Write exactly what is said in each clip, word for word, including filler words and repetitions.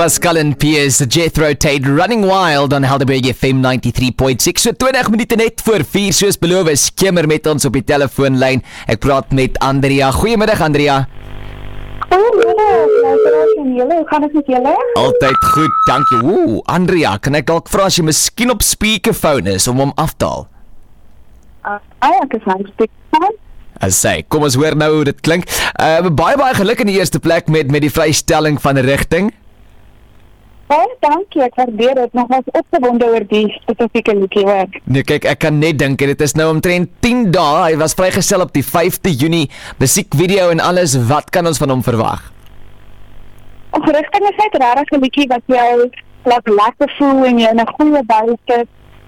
Pascal en Piers, Jethro Tate, Running Wild on Helderberg F M ninety-three point six. So twintig minute net voor vier, soos beloof, is Skimmer met ons op die telefoonlyn. Ek praat met Andrea. Goeiemiddag Andrea. Goeiemiddag, luisteraars en julle, hoe gaan het met julle? Altyd goed, dankie. Oeh, Andrea, kan ek dalk vra as jy miskien op speakerphone is om hom af te haal? Uh, ah, ek is aan speakerphone. As sê, kom ons hoor nou hoe dit klink. Uh, baie baie geluk in die eerste plek met met die vrystelling van 'n rigting. Baie dankie, ek waardeer dit. Nog was opgewonde oor die spesifieke liedjie hoor. Nee, kyk, ek kan net dink dit is nou omtrent tien dae. Hy was vrygestel op die vyfde Junie. Musiekvideo en alles, wat kan ons van hom verwag? Op rigting is net regtig 'n liedjie wat jou laat lekker voel en jy in 'n goeie bui sit.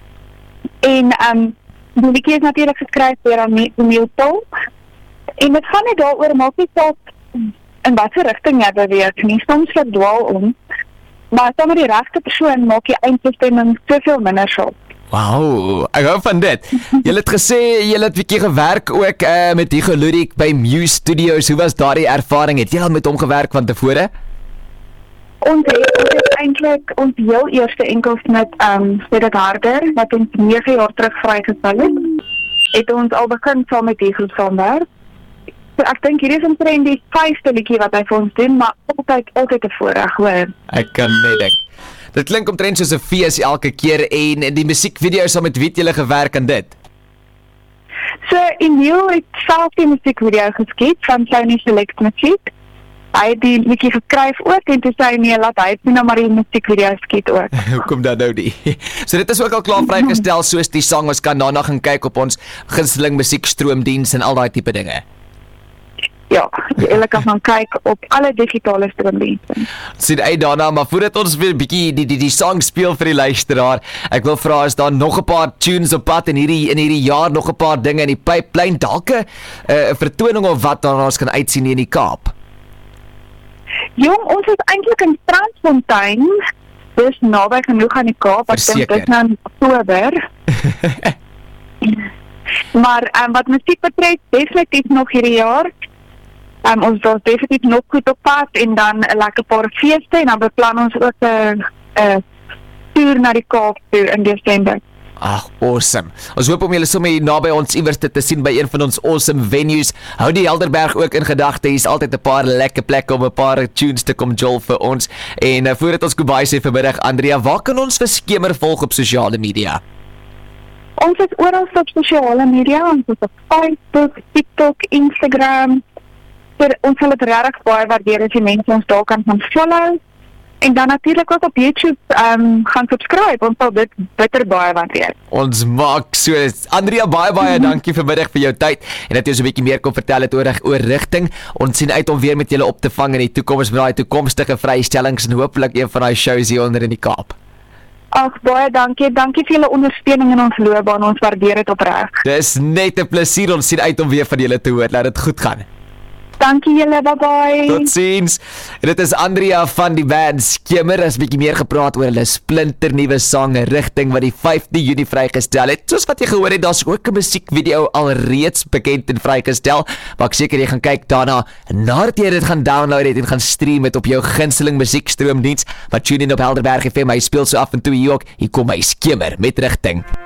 En um die liedjie is natuurlik geskryf deur Emile Tolk. En dit gaan net daaroor, maak nie saak in watter rigting jy beweeg nie. Soms loop dwaal om. Maar saam met die regte persoon maak jy eindbestemming soveel minder skop. Wow, ek hou van dit. Jy het gesê jy het 'n bietjie gewerk ook uh, met Hugo Ludik by Muse Studios. Hoe was daardie ervaring? Het jy al met hom gewerk van tevore? Ons het, ons het eintlik ons heel eerste enkels met um, Cedric Harder, wat ons nege jaar terug vrygestel het, het ons al begin saam met Hugo saamwerk. So ek dink hierdie is omtrent die vyfde liedjie wat hy vir ons doen, maar altyd, altyd 'n voorreg hoor. Ek kan net dink. Dit klink omtrent soos 'n fees elke keer en die musiekvideo saam met wie het julle gewerk aan dit? So Emile het self die musiekvideo geskiet van Sony Select Musiek. Hy het die liedjie geskryf ook en toe sê hy nee, laat hy nou maar die musiekvideo skiet ook. Hoekom dan nou nie? So dit is ook al klaar vrygestel soos die sang, ons kan daarna gaan kyk op ons gunsteling musiekstroomdiens en al daai tipe dinge. Ja, jy kan gaan kyk op alle digitale stroomdienste. Sien uit daarna, maar voordat ons weer 'n bietjie die die die sang speel vir die luisteraar, ek wil vra, is daar nog 'n paar tunes op pad in hierdie in hierdie jaar, nog 'n paar dinge in die pipeline, dalk 'n uh, vertoning of wat daarna ons kan uitsien hier in die Kaap? Jong, ons is eintlik in Transfontein, dis naby genoeg aan die Kaap, ek dink dit is nou in Oktober. Maar um, wat musiek betref, definitief nog hierdie jaar. Um, ons was definitief nog goed op pad en dan 'n lekker paar feeste en dan beplan ons ook 'n 'n toer na die Kaap toe in Desember. Ag, awesome. Ons hoop om julle sommer naby ons iewers te, te sien by een van ons awesome venues. Hou die Helderberg ook in gedagte. Hier's altyd 'n paar lekker plekke om 'n paar tunes te kom jol vir ons. En uh, voordat ons goodbye sê vanmiddag, Andrea, waar kan ons vir Skimmer volg op sosiale media? Ons is oral op sosiale media, ons is op Facebook, TikTok, Instagram. So, ons sal dit regtig baie waardeer as die mense ons daar kan gaan follow. En dan natuurlik ook op YouTube um, gaan subscribe, ons sal dit bitter baie waardeer. Ons maak so. Andrea, baie baie dankie vanmiddag vir jou tyd en dat jy so 'n bietjie meer kon vertel het oor oor rigting. Ons sien uit om weer met julle op te vang in die toekoms met daai toekomstige vrystellings en hopelik een van daai shows hier onder in die Kaap. Ag, baie dankie. Dankie vir julle ondersteuning in ons loopbaan. Ons waardeer dit opreg. Dis net 'n plesier. Ons sien uit om weer van julle te hoor. Laat dit goed gaan. Dankie julle, bye bye. Totsiens. En dit is Andrea van die band Skimmer. As 'n bietjie meer gepraat oor hulle splinternuwe sang Rigting wat die vyfde Junie vrygestel het. Soos wat jy gehoor het, daar's ook 'n musiekvideo alreeds bekend en vrygestel. Maar ek seker jy gaan kyk daarna nadat jy dit gaan download het en gaan stream het op jou gunsteling musiekstroomdiens. Maar tune in op Helderberg F M. Hy speel so af en toe hier ook. Hier kom hy Skimmer met Rigting.